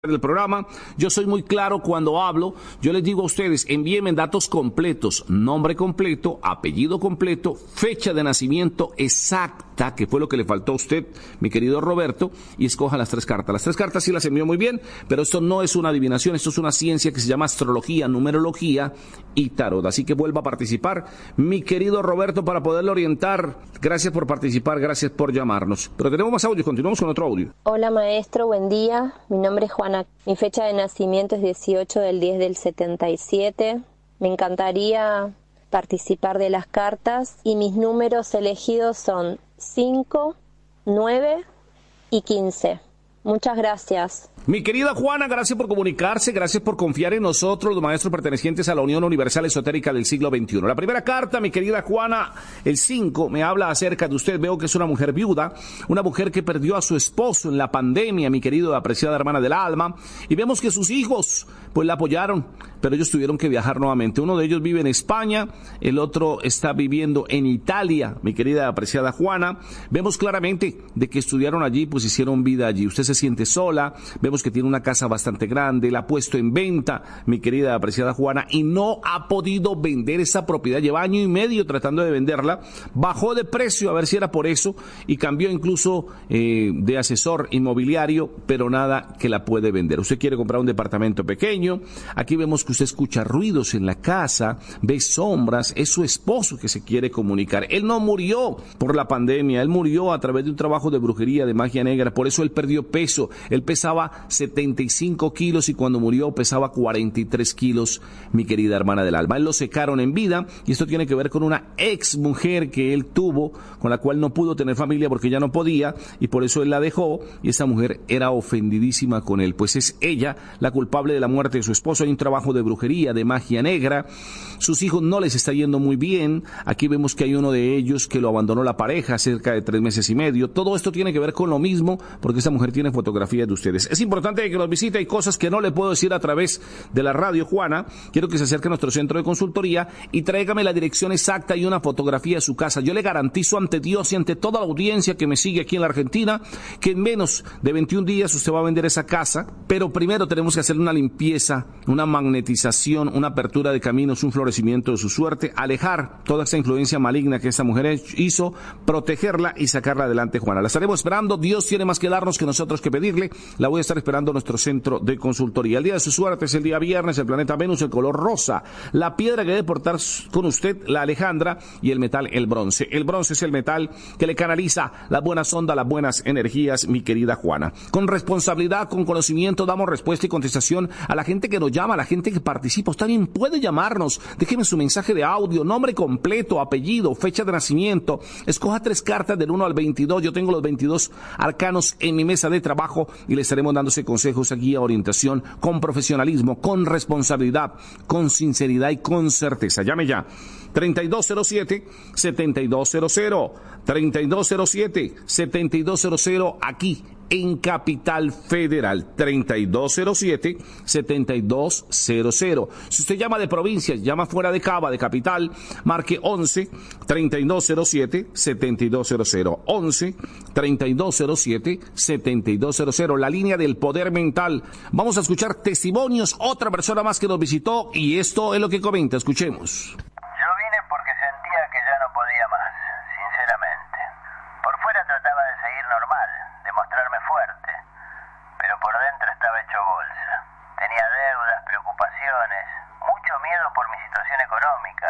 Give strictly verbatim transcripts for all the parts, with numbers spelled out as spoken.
del programa. Yo soy muy claro cuando hablo. Yo les digo a ustedes, envíenme datos completos, nombre completo, apellido completo, fecha de nacimiento exacta, que fue lo que le faltó a usted, mi querido Roberto, y escoja las tres cartas. Las tres cartas sí las envió muy bien, pero esto no es una adivinación, esto es una ciencia que se llama astrología, numerología y tarot. Así que vuelva a participar, mi querido Roberto, para poderle orientar. Gracias por participar, gracias por llamarnos. Pero tenemos más audio, continuamos con otro audio. Hola maestro, buen día. Mi nombre es Juana. Mi fecha de nacimiento es dieciocho del diez del setenta y siete. Me encantaría participar de las cartas y mis números elegidos son cinco, nueve y quince. Muchas gracias. Mi querida Juana, gracias por comunicarse, gracias por confiar en nosotros, los maestros pertenecientes a la Unión Universal Esotérica del siglo veintiuno. La primera carta, mi querida Juana, el cinco, me habla acerca de usted. Veo que es una mujer viuda, una mujer que perdió a su esposo en la pandemia, mi querido apreciada hermana del alma, y vemos que sus hijos, pues la apoyaron, pero ellos tuvieron que viajar nuevamente. Uno de ellos vive en España, el otro está viviendo en Italia, mi querida apreciada Juana. Vemos claramente de que estudiaron allí, pues hicieron vida allí. Usted se siente sola, vemos que tiene una casa bastante grande, la ha puesto en venta, mi querida apreciada Juana, y no ha podido vender esa propiedad. Lleva año y medio tratando de venderla, bajó de precio a ver si era por eso, y cambió incluso eh, de asesor inmobiliario, pero nada que la puede vender. Usted quiere comprar un departamento pequeño, aquí vemos que usted escucha ruidos en la casa, ve sombras, es su esposo que se quiere comunicar. Él no murió por la pandemia, él murió a través de un trabajo de brujería, de magia negra, por eso él perdió peso. Él pesaba setenta y cinco kilos y cuando murió pesaba cuarenta y tres kilos, mi querida hermana del alma. Él lo secaron en vida y esto tiene que ver con una ex mujer que él tuvo, con la cual no pudo tener familia porque ya no podía y por eso él la dejó, y esa mujer era ofendidísima con él, pues es ella la culpable de la muerte de su esposo. Hay un trabajo de brujería, de magia negra, sus hijos no les está yendo muy bien. Aquí vemos que hay uno de ellos que lo abandonó la pareja cerca de tres meses y medio. Todo esto tiene que ver con lo mismo porque esa mujer tiene fotografías de ustedes. Es importante que los visite, hay cosas que no le puedo decir a través de la radio, Juana. Quiero que se acerque a nuestro centro de consultoría y tráigame la dirección exacta y una fotografía de su casa. Yo le garantizo ante Dios y ante toda la audiencia que me sigue aquí en la Argentina que en menos de veintiún días usted va a vender esa casa, pero primero tenemos que hacerle una limpieza, una magnetización, una apertura de caminos, un florecimiento de su suerte, alejar toda esa influencia maligna que esa mujer hizo, protegerla y sacarla adelante, Juana. La estaremos esperando. Dios tiene más que darnos que nosotros que pedirle. La voy a estar esperando en nuestro centro de consultoría. El día de su suerte es el día viernes, el planeta Venus, el color rosa, la piedra que debe portar con usted, la Alejandra, y el metal, el bronce. El bronce es el metal que le canaliza las buenas ondas, las buenas energías, mi querida Juana. Con responsabilidad, con conocimiento, damos respuesta y contestación a la gente que nos llama, a la gente que participa. Usted también puede llamarnos, déjeme su mensaje de audio, nombre completo, apellido, fecha de nacimiento, escoja tres cartas del uno al veintidós. Yo tengo los veintidós arcanos en mi mesa de trabajo y le estaremos dándose consejos, guía, orientación, con profesionalismo, con responsabilidad, con sinceridad y con certeza. Llame ya. treinta y dos cero siete, setenta y dos cero cero, treinta y dos cero siete, setenta y dos cero cero, aquí en Capital Federal. Treinta y dos cero siete, setenta y dos cero cero. Si usted llama de provincia, llama fuera de Cava, de Capital, marque once, treinta y dos cero siete, setenta y dos cero cero. once, treinta y dos cero siete, setenta y dos cero cero. La línea del poder mental. Vamos a escuchar testimonios, otra persona más que nos visitó, y esto es lo que comenta. Escuchemos. Yo vine porque sentía que ya no podía más, sinceramente. Por fuera trataba de seguir normal, de mostrarme fuerte, pero por dentro estaba hecho bolsa. Tenía deudas, preocupaciones, mucho miedo por mi situación económica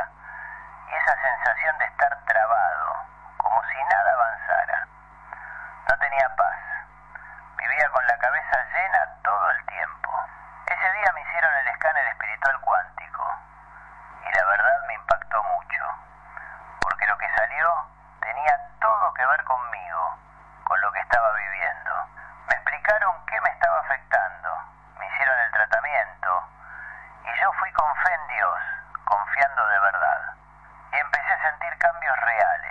y esa sensación de estar trabado, como si nada avanzara. No tenía paz, vivía con la cabeza llena todo el tiempo. Ese día me hicieron el escáner espiritual cuántico y la verdad me impactó mucho, porque lo que salió tenía todo que ver conmigo, con lo que estaba viviendo. Me explicaron qué me estaba afectando, me hicieron el tratamiento y yo fui con fe en Dios, confiando de verdad. Y empecé a sentir cambios reales.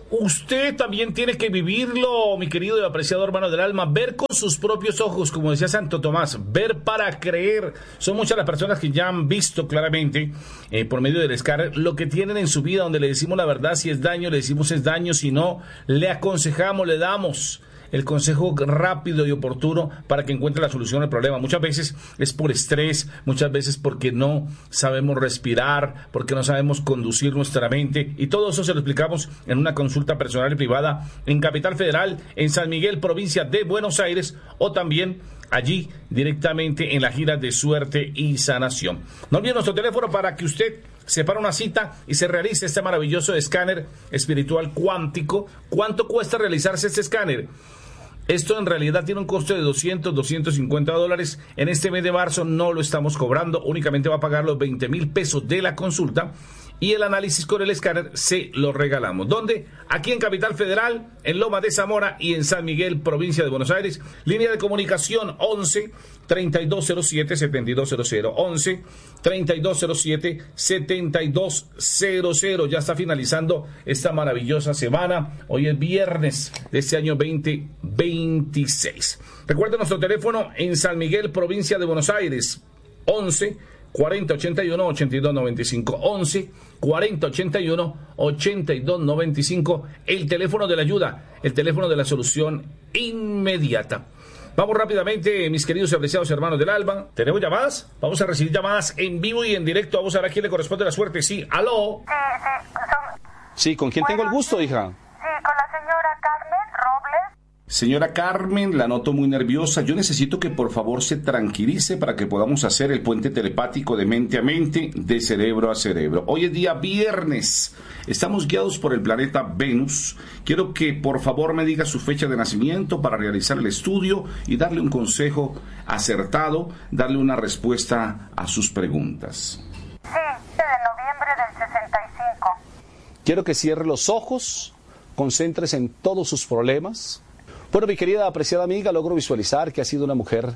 Usted también tiene que vivirlo, mi querido y apreciado hermano del alma, ver con sus propios ojos, como decía Santo Tomás, ver para creer. Son muchas las personas que ya han visto claramente, eh, por medio del escáner, lo que tienen en su vida, donde le decimos la verdad. Si es daño, le decimos es daño; si no, le aconsejamos, le damos el consejo rápido y oportuno para que encuentre la solución al problema. Muchas veces es por estrés, muchas veces porque no sabemos respirar, porque no sabemos conducir nuestra mente, y todo eso se lo explicamos en una consulta personal y privada en Capital Federal, en San Miguel, provincia de Buenos Aires, o también allí directamente en la gira de suerte y sanación. No olvide nuestro teléfono para que usted separa una cita y se realice este maravilloso escáner espiritual cuántico. ¿Cuánto cuesta realizarse este escáner? Esto en realidad tiene un costo de doscientos, doscientos cincuenta dólares. En este mes de marzo no lo estamos cobrando, únicamente va a pagar los veinte mil pesos de la consulta, y el análisis con el escáner se lo regalamos. ¿Dónde? Aquí en Capital Federal, en Loma de Zamora y en San Miguel, provincia de Buenos Aires. Línea de comunicación once, treinta y dos cero siete, setenta y dos cero cero. once, treinta y dos cero siete, setenta y dos cero cero. Ya está finalizando esta maravillosa semana. Hoy es viernes de este año veinte veintiséis. Recuerden nuestro teléfono en San Miguel, provincia de Buenos Aires. once, cuarenta, ochenta y uno, ochenta y dos noventa y cinco. once, cuarenta, ochenta y uno, ochenta y dos noventa y cinco. El teléfono de la ayuda, el teléfono de la solución inmediata. Vamos rápidamente, mis queridos y apreciados hermanos del alma. ¿Tenemos llamadas? Vamos a recibir llamadas en vivo y en directo. Vamos a ver a quién le corresponde la suerte. Sí, aló. Sí, sí. Son... Sí, ¿con quién bueno, tengo el gusto, sí, hija? Sí, con la señora Carmen Robles. Señora Carmen, la noto muy nerviosa. Yo necesito que por favor se tranquilice para que podamos hacer el puente telepático de mente a mente, de cerebro a cerebro. Hoy es día viernes. Estamos guiados por el planeta Venus. Quiero que por favor me diga su fecha de nacimiento para realizar el estudio y darle un consejo acertado, darle una respuesta a sus preguntas. Sí, de noviembre del sesenta y cinco. Quiero que cierre los ojos, concéntrese en todos sus problemas. Bueno, mi querida apreciada amiga, logro visualizar que ha sido una mujer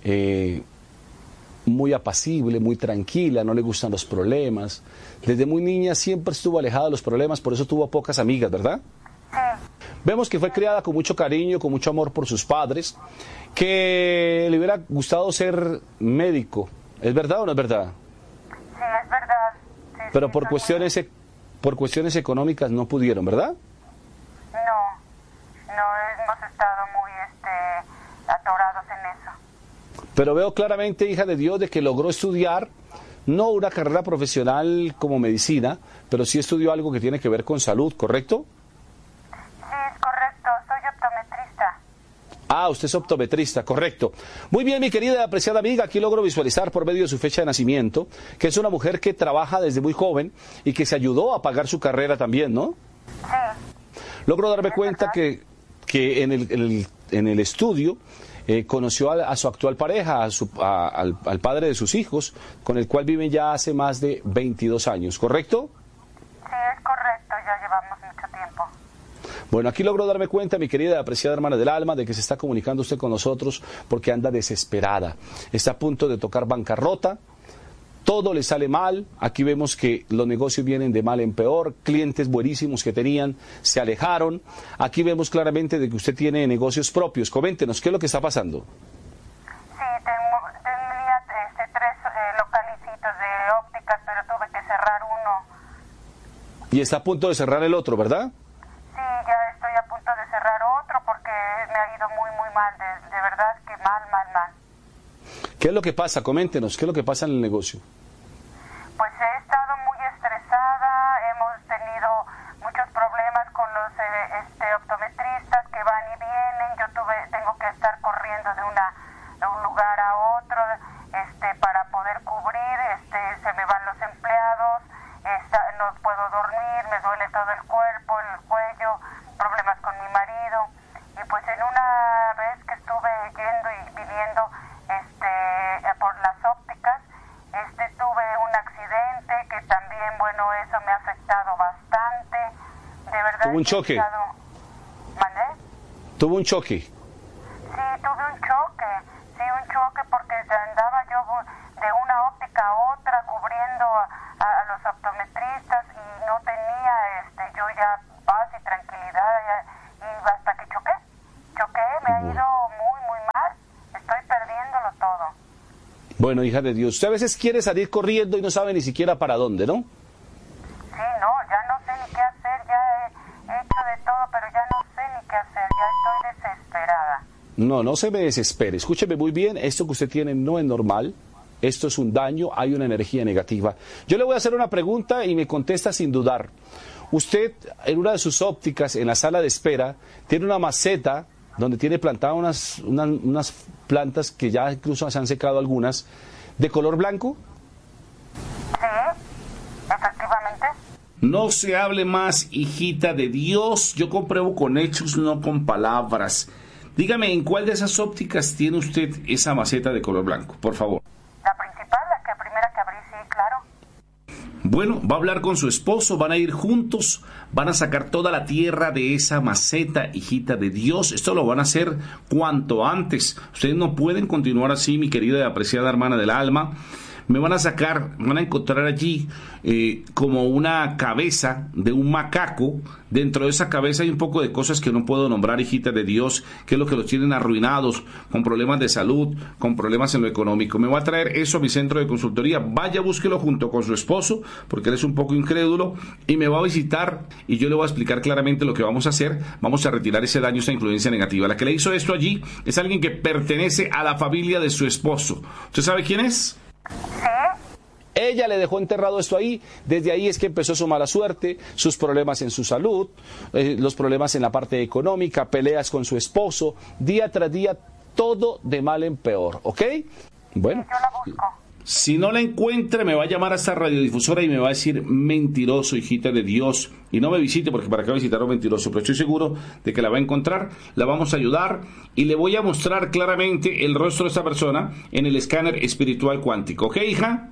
eh, muy apacible, muy tranquila, no le gustan los problemas. Desde muy niña siempre estuvo alejada de los problemas, por eso tuvo pocas amigas, ¿verdad? Sí. Vemos que fue criada con mucho cariño, con mucho amor por sus padres, que le hubiera gustado ser médico. ¿Es verdad o no es verdad? Sí, es verdad. Sí, Pero sí, por cuestiones, e- por cuestiones económicas no pudieron, ¿verdad? No, no hemos estado muy este, atorados en eso. Pero veo claramente, hija de Dios, de que logró estudiar, no una carrera profesional como medicina, pero sí estudió algo que tiene que ver con salud, ¿correcto? Sí, es correcto, soy optometrista. Ah, usted es optometrista, correcto. Muy bien, mi querida y apreciada amiga, aquí logro visualizar por medio de su fecha de nacimiento que es una mujer que trabaja desde muy joven y que se ayudó a pagar su carrera también, ¿no? Sí. Logro darme cuenta que, que en, el, en, el, en el estudio eh, conoció a, a su actual pareja, a su, a, al, al padre de sus hijos, con el cual viven ya hace más de veintidós años, ¿correcto? Sí, es correcto, ya llevamos mucho tiempo. Bueno, aquí logro darme cuenta, mi querida y apreciada hermana del alma, de que se está comunicando usted con nosotros porque anda desesperada. Está a punto de tocar bancarrota, todo le sale mal. Aquí vemos que los negocios vienen de mal en peor, clientes buenísimos que tenían se alejaron. Aquí vemos claramente de que usted tiene negocios propios. Coméntenos, ¿qué es lo que está pasando? Sí, tengo, tenía este, tres eh, localicitos de ópticas, pero tuve que cerrar uno. Y está a punto de cerrar el otro, ¿verdad? Sí, ya estoy a punto de cerrar otro porque me ha ido muy, muy mal. De, de verdad que mal, mal, mal. ¿Qué es lo que pasa? Coméntenos, ¿qué es lo que pasa en el negocio? Pues he estado muy estresada, hemos tenido muchos problemas con los eh, este, optometristas que van y vienen. Yo tuve, tengo que estar corriendo de, una, de un lugar a otro este, para poder cubrir, este, se me van los empleados, esta, no puedo dormir, me duele todo el cuerpo, el cuello, problemas con mi marido. Y pues en una vez que estuve yendo y viniendo este, por las ópticas, este, tuve un accidente que también, bueno, eso me ha afectado bastante. De verdad. ¿Tuvo un choque? Estado... ¿Mandé? ¿Tuvo un choque? Sí, tuve un choque, sí, un choque porque andaba yo de una óptica a otra cubriendo a, a, a los optometristas y no tenía este, yo ya paz y tranquilidad Bueno, hija de Dios, usted a veces quiere salir corriendo y no sabe ni siquiera para dónde, ¿no? Sí, no, ya no sé ni qué hacer, ya he, he hecho de todo, pero ya no sé ni qué hacer, ya estoy desesperada. No, no se me desespere, escúcheme muy bien, esto que usted tiene no es normal, esto es un daño, hay una energía negativa. Yo le voy a hacer una pregunta y me contesta sin dudar. Usted, en una de sus ópticas, en la sala de espera, tiene una maceta donde tiene plantadas unas, unas, unas plantas que ya incluso se han secado algunas, de color blanco. Sí, efectivamente. No se hable más, hijita de Dios. Yo compruebo con hechos, no con palabras. Dígame, ¿en cuál de esas ópticas tiene usted esa maceta de color blanco? Por favor. La principal, la que primera que abrí, sí, claro. Bueno, va a hablar con su esposo, van a ir juntos, van a sacar toda la tierra de esa maceta, hijita de Dios. Esto lo van a hacer cuanto antes. Ustedes no pueden continuar así, mi querida y apreciada hermana del alma. Me van a sacar, van a encontrar allí eh, como una cabeza de un macaco. Dentro de esa cabeza hay un poco de cosas que no puedo nombrar, hijita de Dios, que es lo que los tienen arruinados, con problemas de salud, con problemas en lo económico. Me va a traer eso a mi centro de consultoría. Vaya, búsquelo junto con su esposo, porque él es un poco incrédulo, y me va a visitar y yo le voy a explicar claramente lo que vamos a hacer. Vamos a retirar ese daño, esa influencia negativa. La que le hizo esto allí es alguien que pertenece a la familia de su esposo. ¿Usted sabe quién es? Ella le dejó enterrado esto ahí, desde ahí es que empezó su mala suerte, sus problemas en su salud, eh, los problemas en la parte económica, peleas con su esposo, día tras día, todo de mal en peor, ¿ok? Bueno, yo la busco. Si no la encuentre, me va a llamar a esta radiodifusora y me va a decir mentiroso, hijita de Dios, y no me visite porque para qué visitar a un mentiroso, pero estoy seguro de que la va a encontrar, la vamos a ayudar y le voy a mostrar claramente el rostro de esta persona en el escáner espiritual cuántico, ¿ok, hija?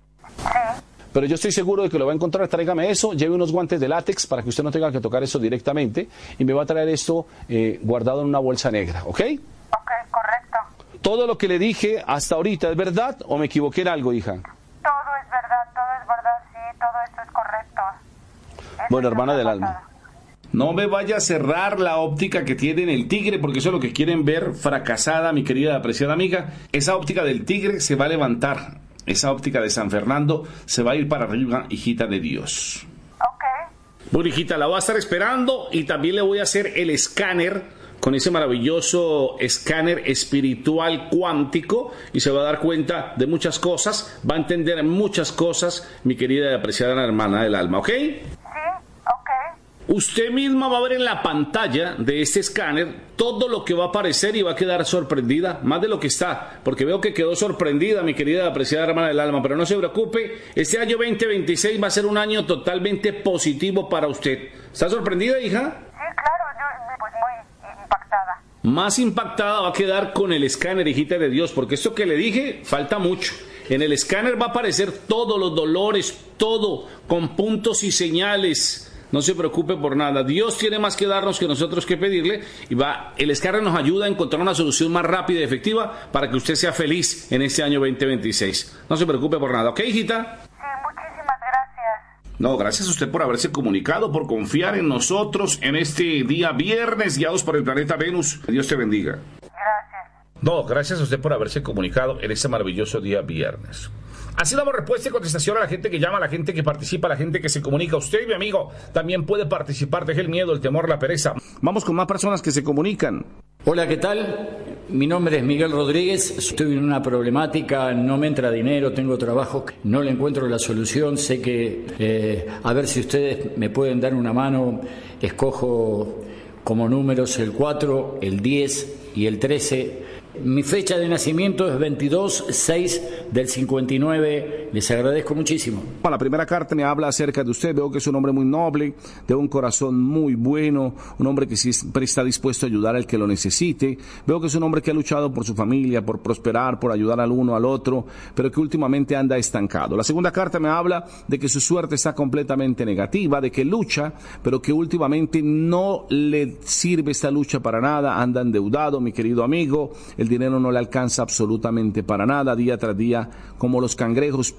Pero yo estoy seguro de que lo va a encontrar. Tráigame eso, lleve unos guantes de látex para que usted no tenga que tocar eso directamente y me va a traer esto eh, guardado en una bolsa negra, ¿ok? Ok, correcto. ¿Todo lo que le dije hasta ahorita es verdad o me equivoqué en algo, hija? Todo es verdad, todo es verdad, sí, todo esto es correcto. Eso Bueno, es hermana lo que del ha alma, pasado. no me vaya a cerrar la óptica que tiene en el tigre, porque eso es lo que quieren ver fracasada, mi querida apreciada amiga. Esa óptica del tigre se va a levantar. Esa óptica de San Fernando se va a ir para arriba, hijita de Dios. Ok. Bueno, hijita, la voy a estar esperando y también le voy a hacer el escáner con ese maravilloso escáner espiritual cuántico y se va a dar cuenta de muchas cosas, va a entender muchas cosas, mi querida y apreciada hermana del alma, ¿ok? Sí, ok. Usted misma va a ver en la pantalla de este escáner todo lo que va a aparecer y va a quedar sorprendida, más de lo que está, porque veo que quedó sorprendida, mi querida y apreciada hermana del alma, pero no se preocupe, este año veinte veintiséis va a ser un año totalmente positivo para usted. ¿Está sorprendida, hija? Sí, claro, yo pues muy impactada. Más impactada va a quedar con el escáner, hijita de Dios, porque esto que le dije falta mucho. En el escáner va a aparecer todos los dolores, todo, con puntos y señales. No se preocupe por nada. Dios tiene más que darnos que nosotros que pedirle. Y va, el escáner nos ayuda a encontrar una solución más rápida y efectiva para que usted sea feliz en este año veinte veintiséis. No se preocupe por nada, ¿ok, hijita? Sí, muchísimas gracias. No, gracias a usted por haberse comunicado, por confiar en nosotros en este día viernes, guiados por el planeta Venus. Que Dios te bendiga. Gracias. No, gracias a usted por haberse comunicado en este maravilloso día viernes. Así damos respuesta y contestación a la gente que llama, a la gente que participa, a la gente que se comunica. Usted, mi amigo, también puede participar. Deje el miedo, el temor, la pereza. Vamos con más personas que se comunican. Hola, ¿qué tal? Mi nombre es Miguel Rodríguez. Estoy en una problemática, no me entra dinero, tengo trabajo, no le encuentro la solución. Sé que, eh, a ver si ustedes me pueden dar una mano. Escojo como números el cuatro, el diez y el trece. Mi fecha de nacimiento es veintidós seis del cincuenta y nueve. Les agradezco muchísimo. La primera carta me habla acerca de usted. Veo que es un hombre muy noble, de un corazón muy bueno, un hombre que siempre está dispuesto a ayudar al que lo necesite. Veo que es un hombre que ha luchado por su familia, por prosperar, por ayudar al uno al otro, pero que últimamente anda estancado. La segunda carta me habla de que su suerte está completamente negativa, de que lucha, pero que últimamente no le sirve esta lucha para nada. Anda endeudado, mi querido amigo. El dinero no le alcanza absolutamente para nada, día tras día, como los cangrejos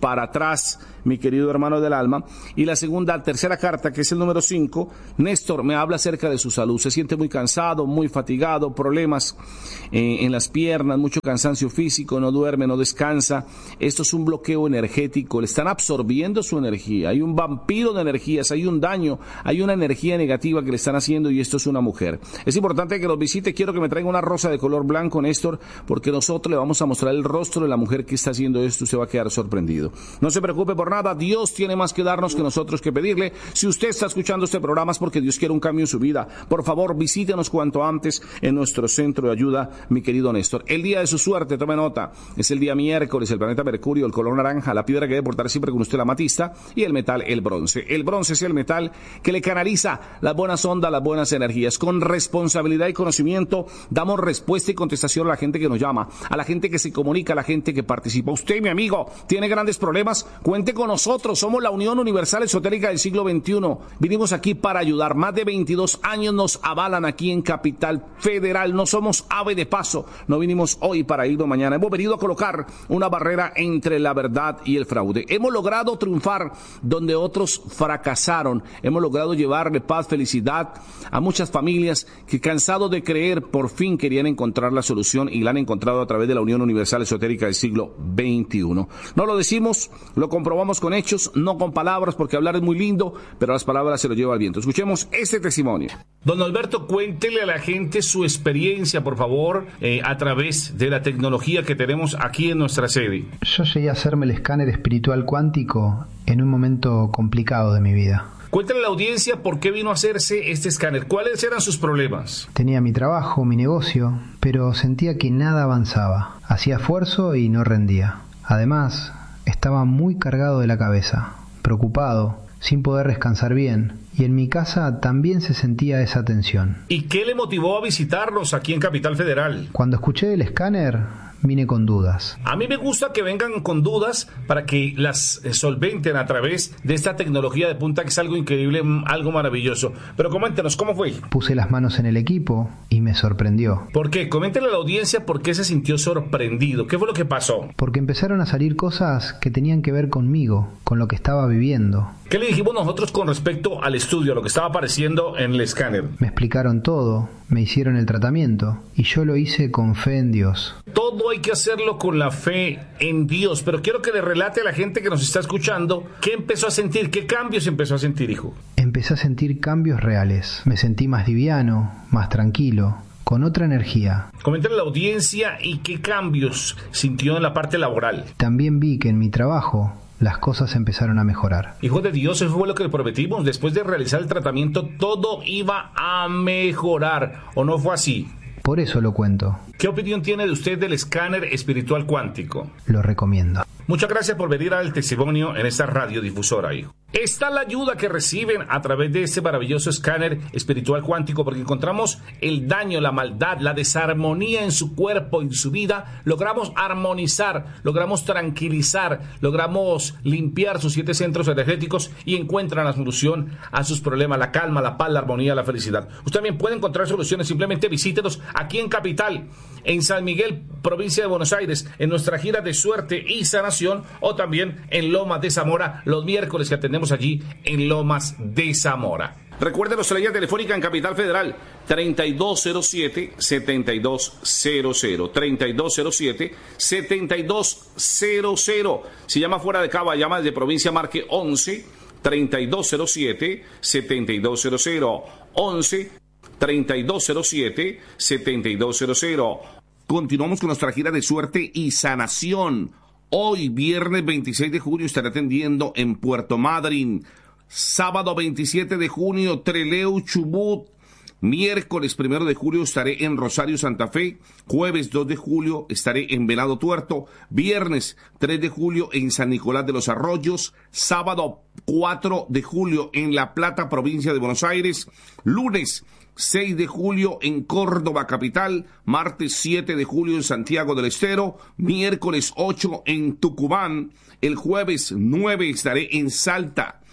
para atrás, mi querido hermano del alma. Y la segunda, tercera carta, que es el número cinco, Néstor me habla acerca de su salud. Se siente muy cansado, muy fatigado, problemas eh, en las piernas, mucho cansancio físico, no duerme, no descansa. Esto es un bloqueo energético, le están absorbiendo su energía. Hay un vampiro de energías, hay un daño, hay una energía negativa que le están haciendo, y esto es una mujer. Es importante que los visite. Quiero que me traiga una rosa de color blanco, Néstor, porque nosotros le vamos a mostrar el rostro de la mujer que está haciendo esto. Usted va a quedar sorprendido. No se preocupe por nada, Dios tiene más que darnos que nosotros que pedirle. Si usted está escuchando este programa es porque Dios quiere un cambio en su vida. Por favor, visítenos cuanto antes en nuestro centro de ayuda, mi querido Néstor. El día de su suerte, tome nota, es el día miércoles. El planeta Mercurio, el color naranja, la piedra que debe portar siempre con usted, la amatista, y el metal, el bronce. El bronce es el metal que le canaliza las buenas ondas, las buenas energías. Con responsabilidad y conocimiento damos respuesta y contestación a la gente que nos llama, a la gente que se comunica, a la gente que participa. Usted, mi amigo, tiene grandes problemas, cuente con nosotros. Somos la Unión Universal Esotérica del siglo veintiuno. Vinimos aquí para ayudar. Más de veintidós años nos avalan aquí en Capital Federal. No somos ave de paso. No vinimos hoy para irnos mañana. Hemos venido a colocar una barrera entre la verdad y el fraude. Hemos logrado triunfar donde otros fracasaron. Hemos logrado llevarle paz, felicidad a muchas familias que, cansados de creer, por fin querían encontrar la solución, y la han encontrado a través de la Unión Universal Esotérica del siglo veintiuno. No lo decimos, lo comprobamos con hechos, no con palabras, porque hablar es muy lindo, pero las palabras se lo lleva el viento. Escuchemos este testimonio. Don Alberto, cuéntele a la gente su experiencia, por favor, eh, a través de la tecnología que tenemos aquí en nuestra sede. Yo llegué a hacerme el escáner espiritual cuántico en un momento complicado de mi vida. Cuéntale a la audiencia por qué vino a hacerse este escáner. ¿Cuáles eran sus problemas? Tenía mi trabajo, mi negocio, pero sentía que nada avanzaba. Hacía esfuerzo y no rendía. Además, estaba muy cargado de la cabeza, preocupado, sin poder descansar bien. Y en mi casa también se sentía esa tensión. ¿Y qué le motivó a visitarnos aquí en Capital Federal? Cuando escuché el escáner, vine con dudas. A mí me gusta que vengan con dudas para que las solventen a través de esta tecnología de punta, que es algo increíble, algo maravilloso. Pero coméntenos, ¿cómo fue? Puse las manos en el equipo y me sorprendió. ¿Por qué? Coméntenle a la audiencia por qué se sintió sorprendido. ¿Qué fue lo que pasó? Porque empezaron a salir cosas que tenían que ver conmigo, con lo que estaba viviendo. ¿Qué le dijimos nosotros con respecto al estudio, a lo que estaba apareciendo en el escáner? Me explicaron todo, me hicieron el tratamiento y yo lo hice con fe en Dios. Todo hay que hacerlo con la fe en Dios, pero quiero que le relate a la gente que nos está escuchando qué empezó a sentir, qué cambios empezó a sentir, hijo. Empecé a sentir cambios reales, me sentí más liviano, más tranquilo, con otra energía. Coméntale a la audiencia y qué cambios sintió en la parte laboral. También vi que en mi trabajo las cosas empezaron a mejorar. Hijo de Dios, eso fue lo que le prometimos. Después de realizar el tratamiento, todo iba a mejorar, ¿o no fue así? Por eso lo cuento. ¿Qué opinión tiene de usted del escáner espiritual cuántico? Lo recomiendo. Muchas gracias por venir al testimonio en esta radiodifusora, hijo. Esta es la ayuda que reciben a través de este maravilloso escáner espiritual cuántico, porque encontramos el daño, la maldad, la desarmonía en su cuerpo, en su vida. Logramos armonizar, logramos tranquilizar, logramos limpiar sus siete centros energéticos y encuentran la solución a sus problemas, la calma, la paz, la armonía, la felicidad. Usted también puede encontrar soluciones, simplemente visítenos aquí en Capital, en San Miguel, provincia de Buenos Aires, en nuestra gira de suerte y sanación, o también en Lomas de Zamora, los miércoles que atendemos allí en Lomas de Zamora. Recuerde nuestra línea telefónica en Capital Federal, treinta y dos cero siete, setenta y dos cero cero, treinta y dos cero siete, setenta y dos cero cero. Si llama fuera de Cava, llama desde provincia, marque once, treinta y dos cero siete, setenta y dos cero cero, once, treinta y dos cero siete, setenta y dos cero cero. Continuamos con nuestra gira de suerte y sanación. Hoy, viernes veintiséis de junio, estaré atendiendo en Puerto Madryn. Sábado veintisiete de junio, Trelew, Chubut. Miércoles primero de julio estaré en Rosario, Santa Fe. Jueves dos de julio estaré en Venado Tuerto. Viernes tres de julio en San Nicolás de los Arroyos. Sábado cuatro de julio en La Plata, provincia de Buenos Aires. Lunes seis de julio en Córdoba capital, martes siete de julio en Santiago del Estero, miércoles ocho en Tucumán, el jueves nueve estaré en Salta,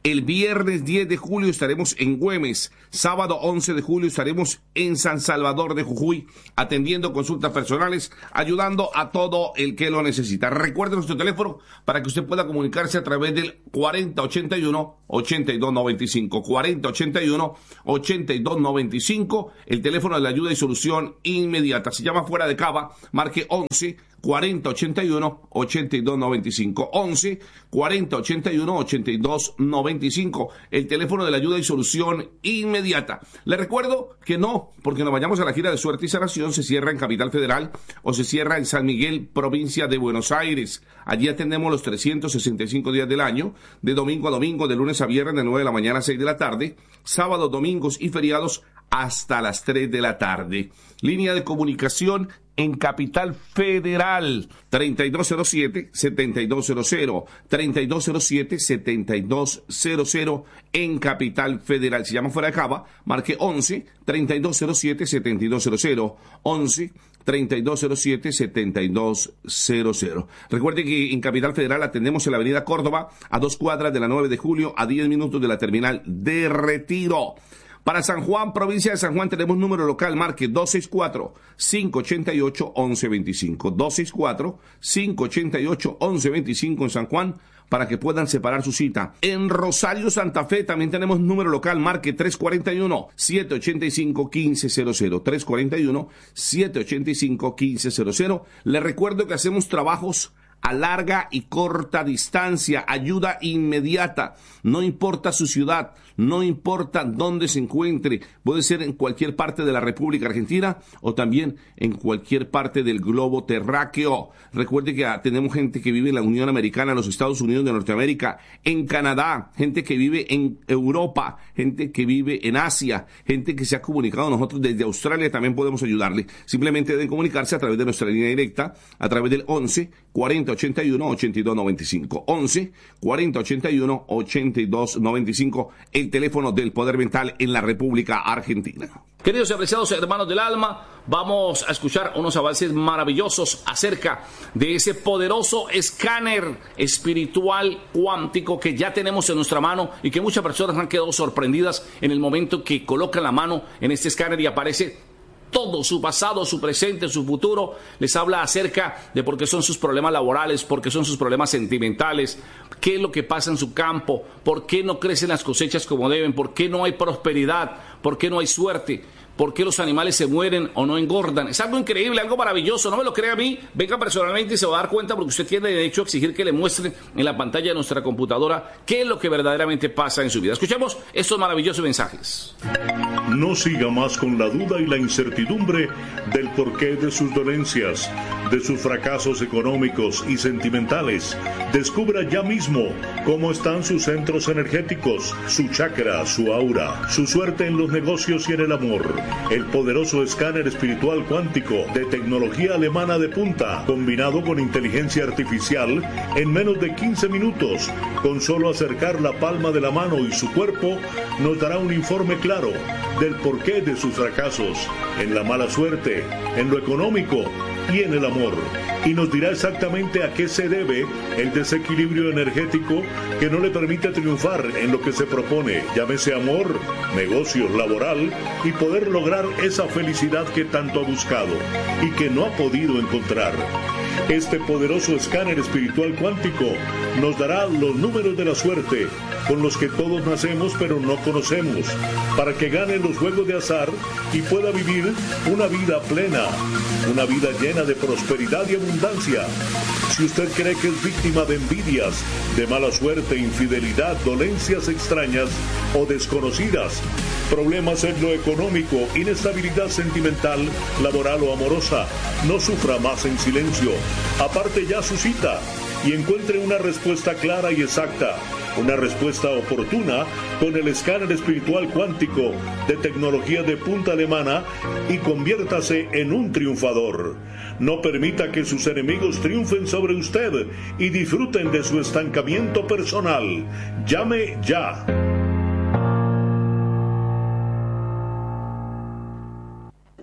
El viernes diez de julio estaremos en Güemes. Sábado once de julio estaremos en San Salvador de Jujuy, atendiendo consultas personales, ayudando a todo el que lo necesita. Recuerde nuestro teléfono para que usted pueda comunicarse a través del cuarenta ochenta y uno ochenta y dos noventa y cinco. cuarenta ochenta y uno ochenta y dos noventa y cinco, el teléfono de la ayuda y solución inmediata. Se llama Fuera de Cava, marque once cuarenta ochenta y uno ochenta y dos noventa y cinco. once cuarenta ochenta y uno ochenta y dos noventa y cinco, el teléfono de la ayuda y solución inmediata. Le recuerdo que no, porque nos vayamos a la gira de suerte y sanación, se cierra en Capital Federal o se cierra en San Miguel, provincia de Buenos Aires. Allí atendemos los trescientos sesenta y cinco días del año, de domingo a domingo, de lunes a viernes, de nueve de la mañana a seis de la tarde, sábados, domingos y feriados hasta las tres de la tarde. Línea de comunicación en Capital Federal, treinta y dos cero siete, setenta y dos cero cero, treinta y dos cero siete, setenta y dos cero cero en Capital Federal. Se llama Fuera de Cava, marque once treinta y dos cero siete, setenta y dos cero cero, once treinta y dos cero siete, setenta y dos cero cero. Recuerde que en Capital Federal atendemos en la avenida Córdoba, a dos cuadras de la nueve de julio, a diez minutos de la terminal de Retiro. Para San Juan, provincia de San Juan, tenemos número local, marque dos seis cuatro, cinco ocho ocho, once veinticinco. dos seis cuatro, cinco ocho ocho, once veinticinco en San Juan, para que puedan separar su cita. En Rosario, Santa Fe, también tenemos número local, marque tres cuatro uno, siete ocho cinco, uno cinco cero cero. tres cuatro uno, siete ocho cinco, uno cinco cero cero. Les recuerdo que hacemos trabajos a larga y corta distancia, ayuda inmediata, no importa su ciudad, no importa dónde se encuentre, puede ser en cualquier parte de la República Argentina o también en cualquier parte del globo terráqueo. Recuerde que tenemos gente que vive en la Unión Americana, en los Estados Unidos de Norteamérica, en Canadá, gente que vive en Europa, gente que vive en Asia, gente que se ha comunicado a nosotros desde Australia, también podemos ayudarle. Simplemente deben comunicarse a través de nuestra línea directa, a través del once cuarenta ochenta y uno ochenta y dos noventa y cinco. once cuarenta ochenta y uno ochenta y dos noventa y cinco, el teléfono del Poder Mental en la República Argentina. Queridos y apreciados hermanos del alma, vamos a escuchar unos avances maravillosos acerca de ese poderoso escáner espiritual cuántico que ya tenemos en nuestra mano y que muchas personas han quedado sorprendidas en el momento que colocan la mano en este escáner y aparece todo, su pasado, su presente, su futuro. Les habla acerca de por qué son sus problemas laborales, por qué son sus problemas sentimentales, qué es lo que pasa en su campo, por qué no crecen las cosechas como deben, por qué no hay prosperidad, por qué no hay suerte, por qué los animales se mueren o no engordan. Es algo increíble, algo maravilloso. No me lo crea a mí, venga personalmente y se va a dar cuenta, porque usted tiene derecho a exigir que le muestre en la pantalla de nuestra computadora qué es lo que verdaderamente pasa en su vida. Escuchemos estos maravillosos mensajes. No siga más con la duda y la incertidumbre del porqué de sus dolencias, de sus fracasos económicos y sentimentales. Descubra ya mismo cómo están sus centros energéticos, su chakra, su aura, su suerte en los negocios y en el amor. El poderoso escáner espiritual cuántico de tecnología alemana de punta, combinado con inteligencia artificial, en menos de quince minutos, con solo acercar la palma de la mano y su cuerpo, nos dará un informe claro del porqué de sus fracasos, en la mala suerte, en lo económico y en el amor, y nos dirá exactamente a qué se debe el desequilibrio energético que no le permite triunfar en lo que se propone, llámese amor, negocios, laboral, y poder lograr esa felicidad que tanto ha buscado y que no ha podido encontrar. Este poderoso escáner espiritual cuántico nos dará los números de la suerte con los que todos nacemos pero no conocemos, para que gane los juegos de azar y pueda vivir una vida plena, una vida llena de prosperidad y abundancia. Si usted cree que es víctima de envidias, de mala suerte, infidelidad, dolencias extrañas o desconocidas, problemas en lo económico, inestabilidad sentimental, laboral o amorosa, no sufra más en silencio. Aparte ya su cita y encuentre una respuesta clara y exacta, una respuesta oportuna con el escáner espiritual cuántico de tecnología de punta alemana y conviértase en un triunfador. No permita que sus enemigos triunfen sobre usted y disfruten de su estancamiento personal. Llame ya. Usted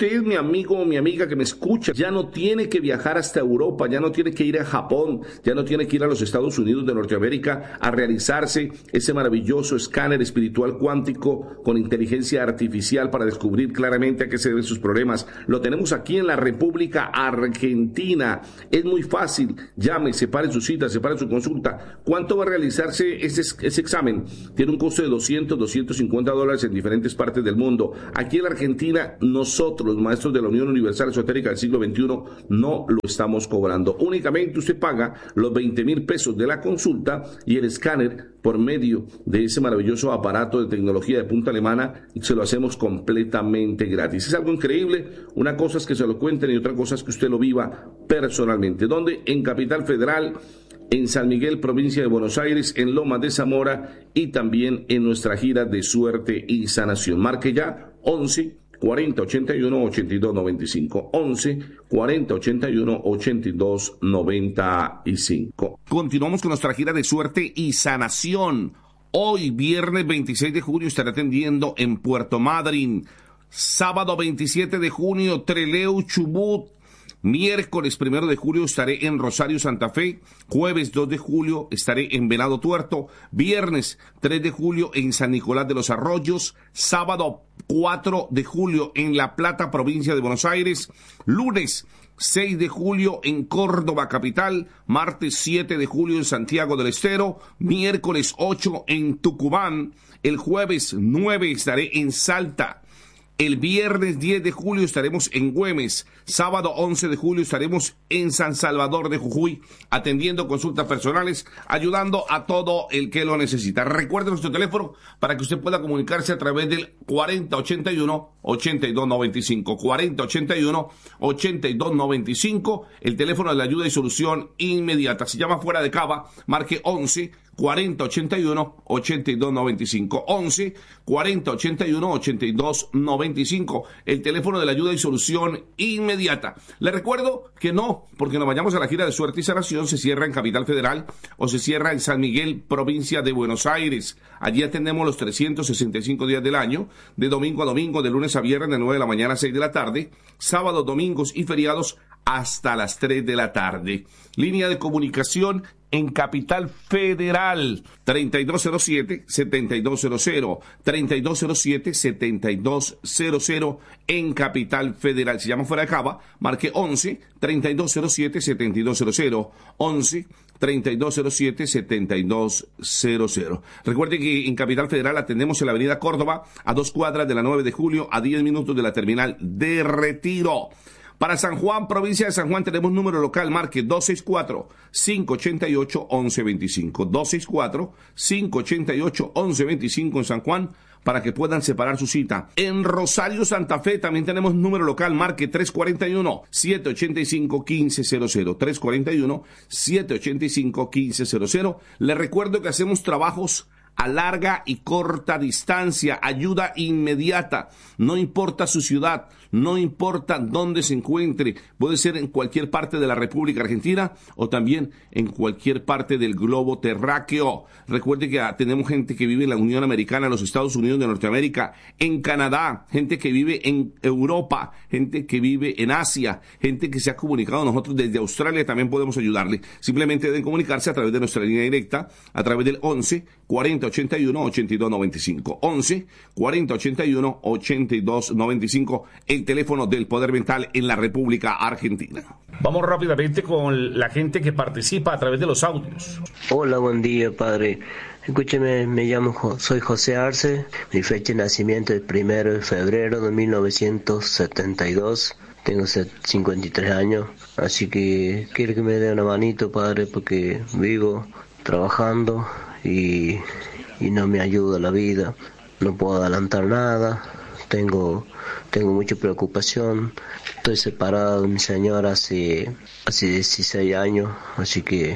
usted, mi amigo o mi amiga que me escucha, ya no tiene que viajar hasta Europa, ya no tiene que ir a Japón, ya no tiene que ir a los Estados Unidos de Norteamérica a realizarse ese maravilloso escáner espiritual cuántico con inteligencia artificial para descubrir claramente a qué se deben sus problemas. Lo tenemos aquí en la República Argentina. Es muy fácil. Llame, separe su cita, separe su consulta. ¿Cuánto va a realizarse ese, ese examen? Tiene un costo de doscientos, doscientos cincuenta dólares en diferentes partes del mundo. Aquí en la Argentina, nosotros, los maestros de la Unión Universal Esotérica del siglo veintiuno, no lo estamos cobrando. Únicamente usted paga los veinte mil pesos de la consulta y el escáner por medio de ese maravilloso aparato de tecnología de punta alemana, se lo hacemos completamente gratis. Es algo increíble. Una cosa es que se lo cuenten y otra cosa es que usted lo viva personalmente. ¿Dónde? En Capital Federal, en San Miguel, provincia de Buenos Aires, en Lomas de Zamora y también en nuestra gira de suerte y sanación. Marque ya once cuarenta ochenta y uno ochenta y dos noventa y cinco. once cuarenta ochenta y uno ochenta y dos noventa y cinco. Continuamos con nuestra gira de suerte y sanación. Hoy, viernes veintiséis de junio, estaré atendiendo en Puerto Madryn. Sábado veintisiete de junio, Trelew, Chubut. Miércoles primero de julio estaré en Rosario, Santa Fe. Jueves dos de julio estaré en Venado Tuerto. Viernes tres de julio en San Nicolás de los Arroyos. Sábado cuatro de julio en La Plata, provincia de Buenos Aires. Lunes seis de julio en Córdoba, capital. Martes siete de julio en Santiago del Estero. Miércoles ocho en Tucumán. El jueves nueve estaré en Salta. El viernes diez de julio estaremos en Güemes. Sábado once de julio estaremos en San Salvador de Jujuy, atendiendo consultas personales, ayudando a todo el que lo necesita. Recuerde nuestro teléfono para que usted pueda comunicarse a través del cuarenta ochenta y uno ochenta y dos noventa y cinco. cuarenta ochenta y uno ochenta y dos noventa y cinco. El teléfono de la ayuda y solución inmediata. Si llama fuera de Cava, marque once cuarenta ochenta y uno ochenta y dos noventa y cinco. once cuarenta ochenta y uno ochenta y dos noventa y cinco. El teléfono de la ayuda y solución inmediata. Le recuerdo que no, porque nos vayamos a la gira de suerte y sanación, se cierra en Capital Federal o se cierra en San Miguel, provincia de Buenos Aires. Allí atendemos los trescientos sesenta y cinco días del año, de domingo a domingo, de lunes a viernes, de nueve de la mañana a seis de la tarde, sábados, domingos y feriados hasta las tres de la tarde. Línea de comunicación en Capital Federal, treinta y dos cero siete, setenta y dos cero cero, treinta y dos cero siete, setenta y dos cero cero en Capital Federal. Si llama fuera de Cava, marque once treinta y dos cero siete, setenta y dos cero cero, once treinta y dos cero siete, setenta y dos cero cero. Recuerde que en Capital Federal atendemos en la avenida Córdoba, a dos cuadras de la nueve de julio, a diez minutos de la terminal de Retiro. Para San Juan, provincia de San Juan, tenemos número local, marque dos seis cuatro, cinco ocho ocho, once veinticinco. dos seis cuatro, cinco ocho ocho, once veinticinco en San Juan, para que puedan separar su cita. En Rosario, Santa Fe, también tenemos número local, marque tres cuatro uno, siete ocho cinco, uno cinco cero cero. tres cuatro uno, siete ocho cinco, uno cinco cero cero. Les recuerdo que hacemos trabajos a larga y corta distancia, ayuda inmediata, no importa su ciudad, no importa dónde se encuentre, puede ser en cualquier parte de la República Argentina o también en cualquier parte del globo terráqueo. Recuerde que tenemos gente que vive en la Unión Americana, en los Estados Unidos de Norteamérica, en Canadá, gente que vive en Europa, gente que vive en Asia, gente que se ha comunicado a nosotros desde Australia, también podemos ayudarle. Simplemente deben comunicarse a través de nuestra línea directa, a través del once cuarenta ochenta y uno ochenta y dos noventa y cinco. once cuarenta ochenta y uno ochenta y dos noventa y cinco, el teléfono del Poder Mental en la República Argentina. Vamos rápidamente con la gente que participa a través de los audios. Hola, buen día, padre. Escúcheme, me llamo, soy José Arce, mi fecha de nacimiento es primero de febrero de mil novecientos setenta y dos, tengo cincuenta y tres años, así que quiero que me dé una manito, padre, porque vivo trabajando y, y no me ayuda la vida, no puedo adelantar nada, tengo tengo mucha preocupación, estoy separado de mi señora hace, hace dieciséis años, así que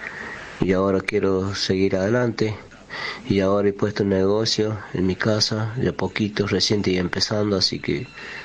y ahora quiero seguir adelante y ahora he puesto un negocio en mi casa, de a poquito, recién y empezando, así que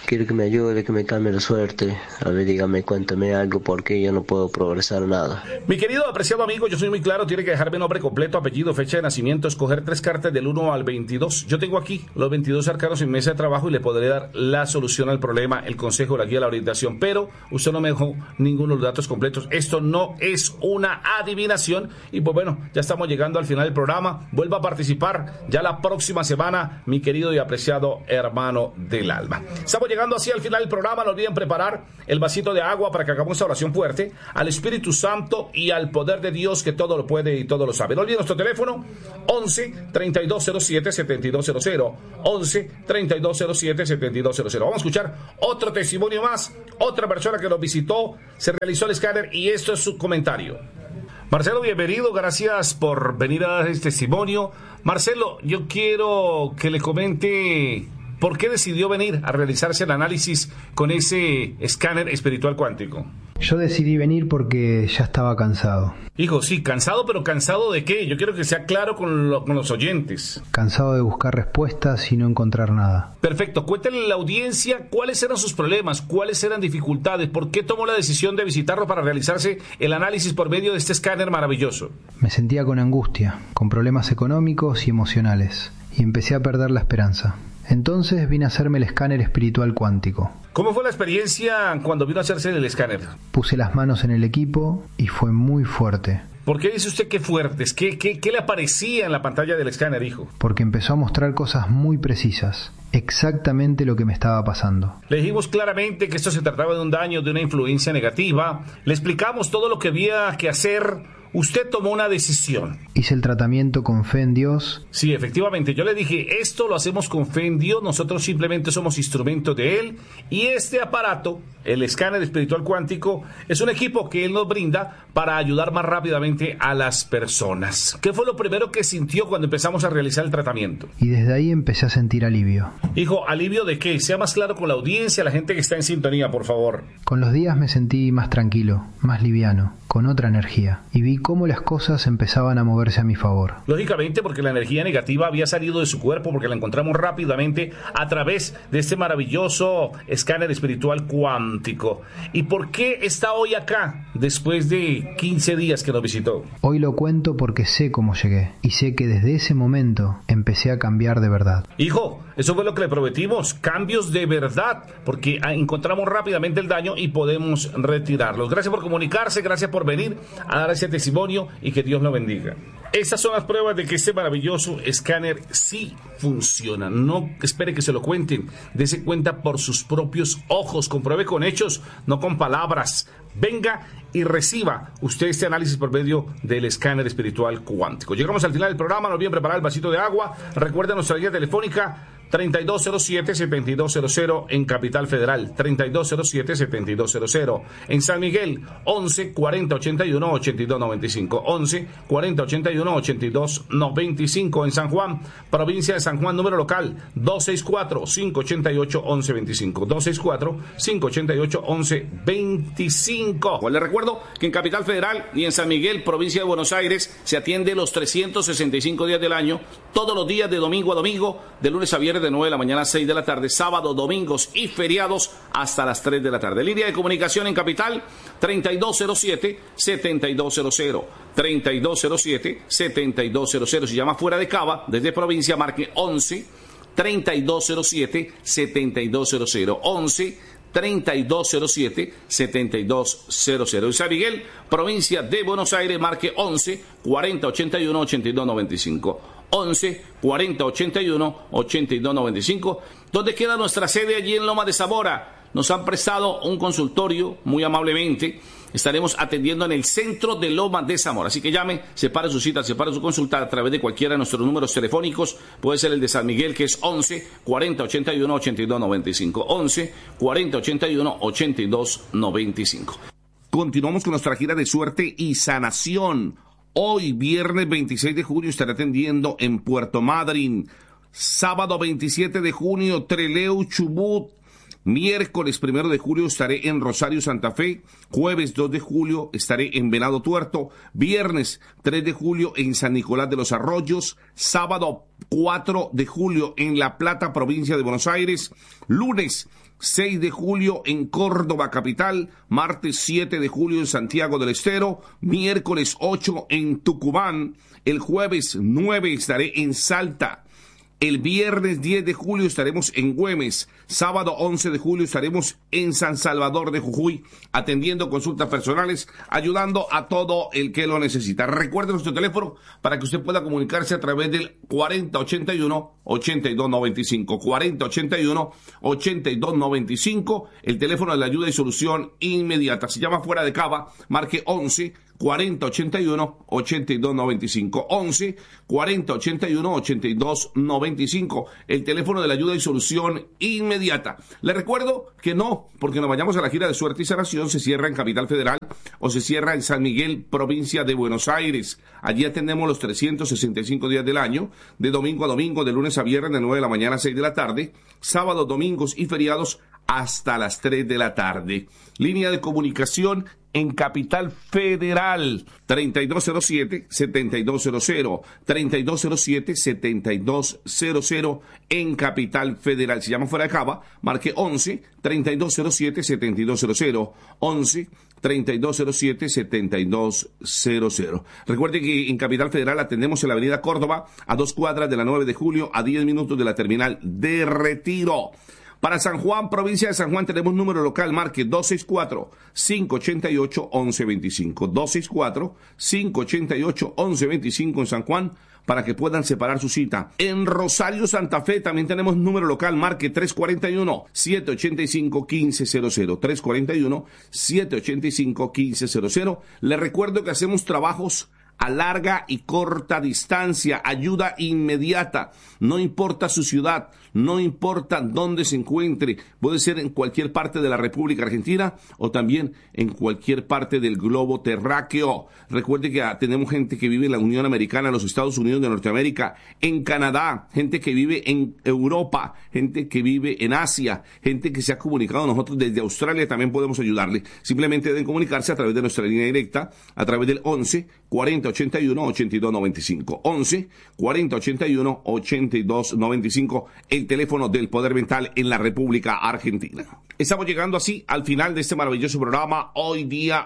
quiero que me ayude, que me cambie la suerte. A ver, dígame, cuéntame algo, porque yo no puedo progresar nada. Mi querido apreciado amigo, yo soy muy claro, tiene que dejarme nombre completo, apellido, fecha de nacimiento, escoger tres cartas del uno al veintidós. Yo tengo aquí los veintidós arcanos en mesa de trabajo y le podré dar la solución al problema, el consejo, la guía, la orientación, pero usted no me dejó ninguno de los datos completos. Esto no es una adivinación y pues bueno, ya estamos llegando al final del programa. Vuelva a participar ya la próxima semana, mi querido y apreciado hermano del alma. Estamos llegando así al final del programa. No olviden preparar el vasito de agua para que hagamos esta oración fuerte al Espíritu Santo y al poder de Dios que todo lo puede y todo lo sabe. No olviden nuestro teléfono once, treinta y dos cero siete, setenta y dos cero cero, once, treinta y dos cero siete, setenta y dos cero cero. Vamos a escuchar otro testimonio más, otra persona que nos visitó, se realizó el escáner y esto es su comentario. Marcelo, bienvenido, gracias por venir a dar este testimonio. Marcelo, yo quiero que le comente por qué decidió venir a realizarse el análisis con ese escáner espiritual cuántico. Yo decidí venir porque ya estaba cansado. Hijo, sí, cansado, pero ¿cansado de qué? Yo quiero que sea claro con, lo, con los oyentes. Cansado de buscar respuestas y no encontrar nada. Perfecto, cuéntale a la audiencia cuáles eran sus problemas, cuáles eran dificultades, por qué tomó la decisión de visitarlo para realizarse el análisis por medio de este escáner maravilloso. Me sentía con angustia, con problemas económicos y emocionales, y empecé a perder la esperanza. Entonces vine a hacerme el escáner espiritual cuántico. ¿Cómo fue la experiencia cuando vino a hacerse el escáner? Puse las manos en el equipo y fue muy fuerte. ¿Por qué dice usted que fuertes? ¿Qué, qué, qué le aparecía en la pantalla del escáner, hijo? Porque empezó a mostrar cosas muy precisas, exactamente lo que me estaba pasando. Le dijimos claramente que esto se trataba de un daño, de una influencia negativa. Le explicamos todo lo que había que hacer. Usted tomó una decisión. Hice el tratamiento con fe en Dios. Sí, efectivamente. Yo le dije, esto lo hacemos con fe en Dios. Nosotros simplemente somos instrumentos de Él. Y este aparato, el escáner espiritual cuántico, es un equipo que Él nos brinda para ayudar más rápidamente a las personas. ¿Qué fue lo primero que sintió cuando empezamos a realizar el tratamiento? Y desde ahí empecé a sentir alivio. Hijo, ¿alivio de qué? Sea más claro con la audiencia, la gente que está en sintonía, por favor. Con los días me sentí más tranquilo, más liviano, con otra energía. Y vi cómo las cosas empezaban a moverse a mi favor. Lógicamente porque la energía negativa había salido de su cuerpo, porque la encontramos rápidamente a través de este maravilloso escáner espiritual cuántico. ¿Y por qué está hoy acá, después de quince días que nos visitó? Hoy lo cuento porque sé cómo llegué, y sé que desde ese momento empecé a cambiar de verdad. Hijo, eso fue lo que le prometimos, cambios de verdad, porque encontramos rápidamente el daño y podemos retirarlos. Gracias por comunicarse, gracias por venir a dar ese testimonio y que Dios lo bendiga. Estas son las pruebas de que este maravilloso escáner sí funciona. No espere que se lo cuenten, dése cuenta por sus propios ojos, compruebe con hechos, no con palabras. Venga y reciba usted este análisis por medio del escáner espiritual cuántico. Llegamos al final del programa, no olviden preparar el vasito de agua. Recuerden nuestra guía telefónica treinta y dos cero siete, setenta y dos cero cero en Capital Federal, treinta y dos cero siete, setenta y dos cero cero en San Miguel, once, cuarenta, ochenta y uno, ochenta y dos noventa y cinco, once, cuarenta, ochenta y uno, ochenta y dos noventa y cinco en San Juan, provincia de San Juan, número local dos seis cuatro, cinco ocho ocho, once veinticinco, dos seis cuatro, cinco ocho ocho, once veinticinco. Les recuerdo que en Capital Federal y en San Miguel, provincia de Buenos Aires, se atiende los trescientos sesenta y cinco días del año, todos los días de domingo a domingo, de lunes a viernes de nueve de la mañana a seis de la tarde, sábado, domingos y feriados hasta las tres de la tarde. Línea de comunicación en Capital, treinta y dos cero siete, setenta y dos cero cero, treinta y dos cero siete, setenta y dos cero cero. Si llama fuera de Cava, desde provincia, marque once, treinta y dos cero siete, setenta y dos cero cero, once, treinta y dos cero siete, setenta y dos cero cero. En San Miguel, provincia de Buenos Aires, marque once, cuarenta, ochenta y uno, ochenta y dos noventa y cinco. once, cuarenta, ochenta y uno, ochenta y dos noventa y cinco. ¿Dónde queda nuestra sede? Allí en Loma de Zamora. Nos han prestado un consultorio muy amablemente. Estaremos atendiendo en el centro de Loma de Zamora. Así que llame, separe su cita, separe su consulta a través de cualquiera de nuestros números telefónicos. Puede ser el de San Miguel, que es once, cuarenta, ochenta y uno, ochenta y dos noventa y cinco. once, cuarenta, ochenta y uno, ochenta y dos noventa y cinco. Continuamos con nuestra gira de suerte y sanación. Hoy, viernes veintiséis de junio, estaré atendiendo en Puerto Madryn. Sábado veintisiete de junio, Trelew, Chubut. Miércoles primero de julio estaré en Rosario, Santa Fe. Jueves dos de julio estaré en Venado Tuerto. Viernes tres de julio en San Nicolás de los Arroyos. Sábado cuatro de julio en La Plata, provincia de Buenos Aires. Lunes seis de julio en Córdoba capital, martes siete de julio en Santiago del Estero, miércoles ocho en Tucumán, el jueves nueve estaré en Salta, el viernes diez de julio estaremos en Güemes, sábado once de julio estaremos en San Salvador de Jujuy, atendiendo consultas personales, ayudando a todo el que lo necesita. Recuerde nuestro teléfono para que usted pueda comunicarse a través del cuarenta ochenta y uno, ochenta y dos noventa y cinco, cuarenta ochenta y uno, ochenta y dos noventa y cinco, el teléfono de la ayuda y solución inmediata. Si llama fuera de Cava, marque once, cuarenta ochenta y uno, ochenta y dos noventa y cinco, once, cuarenta ochenta y uno, ochenta y dos noventa y cinco, el teléfono de la ayuda y solución inmediata. Le recuerdo que no, porque nos vayamos a la gira de suerte y sanación, se cierra en Capital Federal o se cierra en San Miguel, provincia de Buenos Aires. Allí atendemos los trescientos sesenta y cinco días del año, de domingo a domingo, de lunes a viernes, de nueve de la mañana a seis de la tarde, sábados, domingos y feriados hasta las tres de la tarde. Línea de comunicación en Capital Federal, treinta y dos cero siete, setenta y dos cero cero, treinta y dos cero siete, setenta y dos cero cero en Capital Federal. Si llama fuera de Cava, marque once, treinta y dos cero siete, setenta y dos cero cero, once, treinta y dos cero siete, setenta y dos cero cero. Recuerde que en Capital Federal atendemos en la avenida Córdoba, a dos cuadras de la nueve de julio, a diez minutos de la terminal de Retiro. Para San Juan, provincia de San Juan, tenemos número local, marque dos seis cuatro, cinco ocho ocho, once veinticinco, dos seis cuatro, cinco ocho ocho, once veinticinco en San Juan, para que puedan separar su cita. En Rosario, Santa Fe, también tenemos número local, marque tres cuatro uno, siete ocho cinco, uno cinco cero cero, tres cuatro uno, siete ocho cinco, uno cinco cero cero. Les recuerdo que hacemos trabajos a larga y corta distancia, ayuda inmediata, no importa su ciudad, no importa dónde se encuentre, puede ser en cualquier parte de la República Argentina o también en cualquier parte del globo terráqueo. Recuerde que tenemos gente que vive en la Unión Americana, en los Estados Unidos de Norteamérica, en Canadá, gente que vive en Europa, gente que vive en Asia, gente que se ha comunicado a nosotros desde Australia, también podemos ayudarle. Simplemente deben comunicarse a través de nuestra línea directa, a través del once, cuarenta ochenta y uno, ochenta y dos noventa y cinco, once, cuarenta ochenta y uno, ochenta y dos noventa y cinco, el teléfono del Poder Mental en la República Argentina. Estamos llegando así al final de este maravilloso programa, hoy día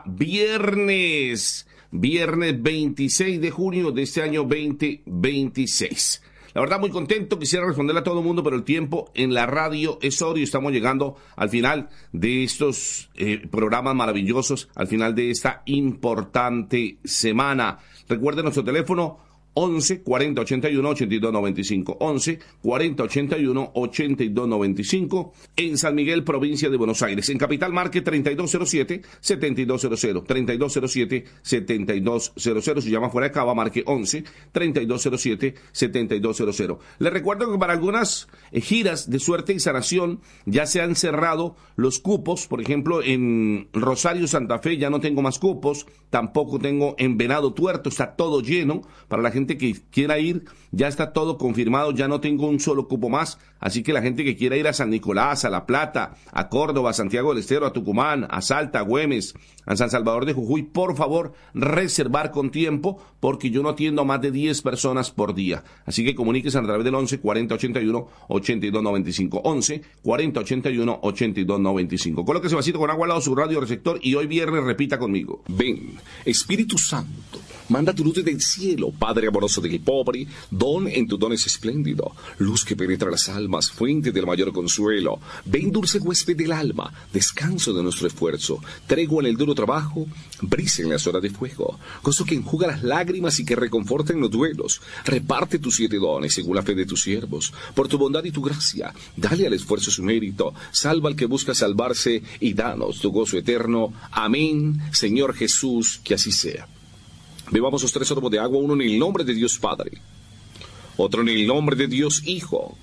viernes, viernes veintiséis de junio de este año veinte veintiséis. La verdad, muy contento, quisiera responderle a todo el mundo, pero el tiempo en la radio es oro y estamos llegando al final de estos eh, programas maravillosos, al final de esta importante semana. Recuerden nuestro teléfono, once, cuarenta ochenta y uno, ochenta y dos noventa y cinco, once, cuarenta ochenta y uno, ochenta y dos noventa y cinco, en San Miguel, provincia de Buenos Aires. En Capital, marque treinta y dos cero siete, setenta y dos cero cero, treinta y dos cero siete, setenta y dos cero cero. Si llama fuera de Cava, marque once, treinta y dos cero siete, setenta y dos cero cero. Les recuerdo que para algunas eh, giras de suerte y sanación ya se han cerrado los cupos. Por ejemplo, en Rosario, Santa Fe ya no tengo más cupos, tampoco tengo en Venado Tuerto, está todo lleno. Para la gente que quiera ir, ya está todo confirmado, ya no tengo un solo cupo más, así que la gente que quiera ir a San Nicolás, a La Plata, a Córdoba, a Santiago del Estero, a Tucumán, a Salta, a Güemes, a San Salvador de Jujuy, por favor, reservar con tiempo, porque yo no atiendo a más de diez personas por día, así que comuníquese a través del once, cuarenta ochenta y uno, ochenta y dos noventa y cinco, once, cuarenta ochenta y uno, ochenta y dos noventa y cinco. Colóquese vasito con agua al lado de su radio receptor y hoy viernes repita conmigo. Ven, Espíritu Santo, manda tu luz desde el cielo, Padre amoroso del pobre, don en tu don es espléndido, luz que penetra las almas, fuente del mayor consuelo. Ven, dulce huésped del alma, descanso de nuestro esfuerzo, tregua en el duro trabajo, brisa en las horas de fuego, gozo que enjuga las lágrimas y que reconforta en los duelos. Reparte tus siete dones según la fe de tus siervos, por tu bondad y tu gracia, dale al esfuerzo su mérito, salva al que busca salvarse y danos tu gozo eterno. Amén, Señor Jesús, que así sea. Bebamos los tres sorbos de agua, uno en el nombre de Dios Padre, otro en el nombre de Dios Hijo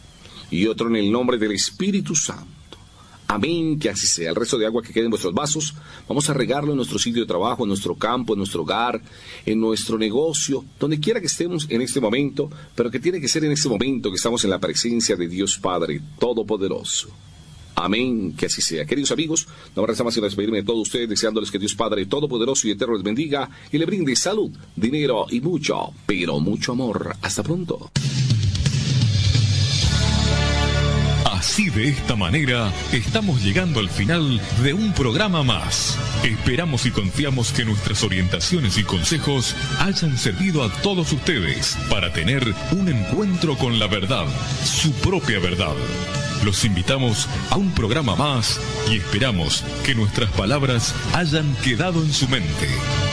y otro en el nombre del Espíritu Santo. Amén, que así sea. El resto de agua que quede en vuestros vasos, vamos a regarlo en nuestro sitio de trabajo, en nuestro campo, en nuestro hogar, en nuestro negocio, donde quiera que estemos en este momento, pero que tiene que ser en este momento que estamos en la presencia de Dios Padre Todopoderoso. Amén, que así sea. Queridos amigos, no me resta más que despedirme de todos ustedes, deseándoles que Dios Padre Todopoderoso y Eterno les bendiga y le brinde salud, dinero y mucho, pero mucho amor. Hasta pronto. Hasta Así, de esta manera, estamos llegando al final de un programa más. Esperamos y confiamos que nuestras orientaciones y consejos hayan servido a todos ustedes para tener un encuentro con la verdad, su propia verdad. Los invitamos a un programa más y esperamos que nuestras palabras hayan quedado en su mente.